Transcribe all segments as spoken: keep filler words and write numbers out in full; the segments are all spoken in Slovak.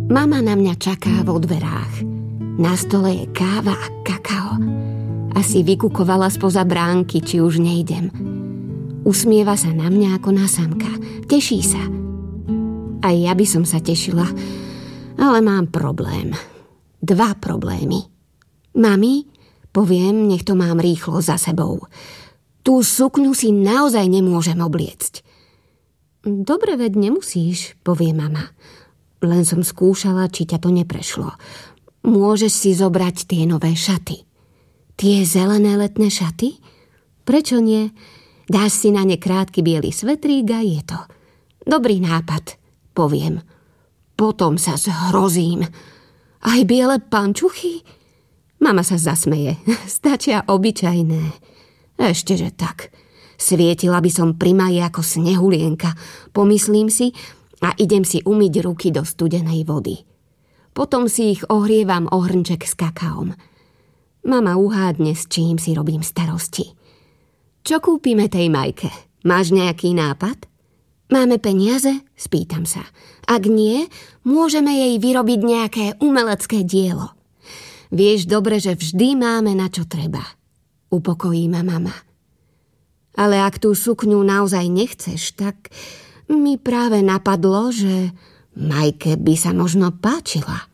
Mama na mňa čaká vo dverách. Na stole je káva a kakao. Asi vykukovala spoza bránky, či už nejdem. Usmieva sa na mňa ako na samka. Teší sa. Aj ja by som sa tešila, ale mám problém. Dva problémy. Mami, poviem, nech to mám rýchlo za sebou. Tú sukňu si naozaj nemôžem obliecť. Dobre, veď nemusíš, povie mama. Len som skúšala, či ťa to neprešlo. Môžeš si zobrať tie nové šaty. Tie zelené letné šaty? Prečo nie? Dáš si na ne krátky biely svetrík a je to. Dobrý nápad, poviem. Potom sa zhrozím. Aj biele pančuchy? Mama sa zasmeje. Stačia obyčajné. Ešteže tak. Svietila by som pri maji ako snehulienka. Pomyslím si a idem si umyť ruky do studenej vody. Potom si ich ohrievam o hrnček s kakaom. Mama uhádne, s čím si robím starosti. Čo kúpime tej Majke? Máš nejaký nápad? Máme peniaze? Spýtam sa. Ak nie, môžeme jej vyrobiť nejaké umelecké dielo. Vieš dobre, že vždy máme na čo treba. Upokojí ma mama. Ale ak tú sukňu naozaj nechceš, tak mi práve napadlo, že Majke by sa možno páčila.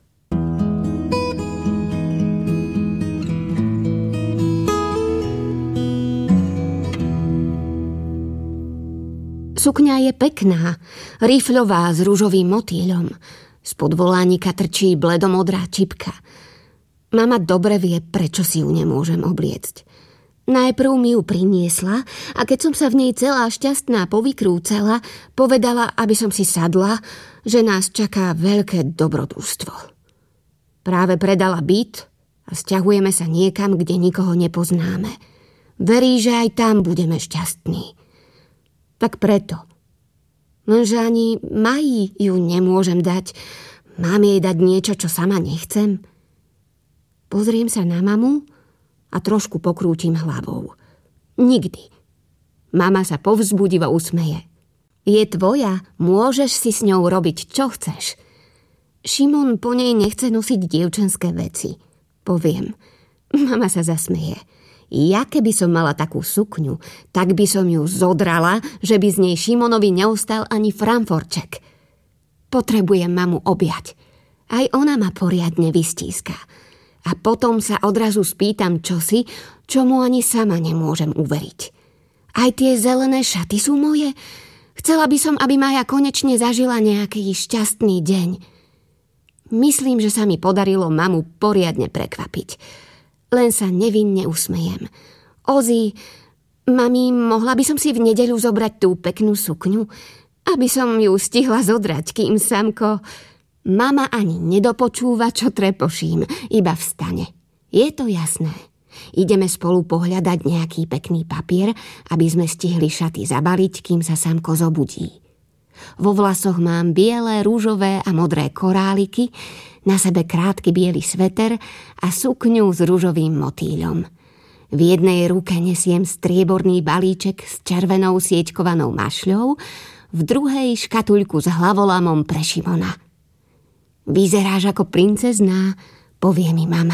Sukňa je pekná, rifľová s ružovým motýľom. Spod volánika trčí bledomodrá čipka. Mama dobre vie, prečo si ju nemôžem obliecť. Najprv mi ju priniesla a keď som sa v nej celá šťastná povykrúcala, povedala, aby som si sadla, že nás čaká veľké dobrodružstvo. Práve predala byt a sťahujeme sa niekam, kde nikoho nepoznáme. Verí, že aj tam budeme šťastní. Tak preto. Lenže ani Maji ju nemôžem dať. Mám jej dať niečo, čo sama nechcem? Pozriem sa na mamu a trošku pokrútim hlavou. Nikdy. Mama sa povzbudivo usmeje. Je tvoja, môžeš si s ňou robiť, čo chceš. Šimon po nej nechce nosiť dievčenské veci. Poviem. Mama sa zasmeje. Ja keby som mala takú sukňu, tak by som ju zodrala, že by z nej Šimonovi neostal ani framforček. Potrebujem mamu objať. Aj ona ma poriadne vystíska. A potom sa odrazu spýtam čosi, čomu ani sama nemôžem uveriť. Aj tie zelené šaty sú moje? Chcela by som, aby Maja konečne zažila nejaký šťastný deň. Myslím, že sa mi podarilo mamu poriadne prekvapiť. Len sa nevinne usmejem. Ozi, mami, mohla by som si v nedeľu zobrať tú peknú sukňu, aby som ju stihla zodrať, kým Samko... Mama ani nedopočúva, čo trepoším, iba vstane. Je to jasné. Ideme spolu pohľadať nejaký pekný papier, aby sme stihli šaty zabaliť, kým sa Samko zobudí. Vo vlasoch mám biele, rúžové a modré koráliky, na sebe krátky biely sveter a sukňu s ružovým motýľom. V jednej ruke nesiem strieborný balíček s červenou sieťkovanou mašľou, v druhej škatuľku s hlavolamom pre Šimona. Vyzeráš ako princezná, povie mi mama.